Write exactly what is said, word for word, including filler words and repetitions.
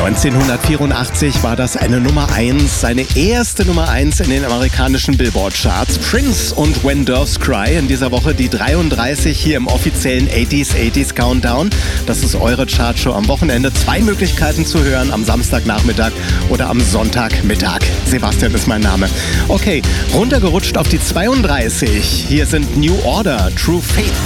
neunzehnhundertvierundachtzig war das eine Nummer eins, seine erste Nummer eins in den amerikanischen Billboard-Charts. Prince und When Doves Cry in dieser Woche die dreiunddreißig hier im offiziellen achtziger achtziger Countdown. Das ist eure Chartshow am Wochenende. Zwei Möglichkeiten zu hören, am Samstagnachmittag oder am Sonntagmittag. Sebastian ist mein Name. Okay, runtergerutscht auf die zweiunddreißig. Hier sind New Order, True Faith.